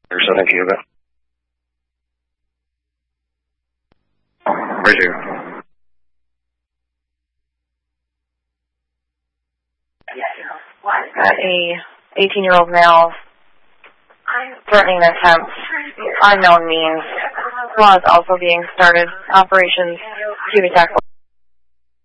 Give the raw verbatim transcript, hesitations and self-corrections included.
So thank you. Right here. Got a eighteen-year-old male threatening an attempt, unknown means. Squad is also being started. Operations Cubic Tackle.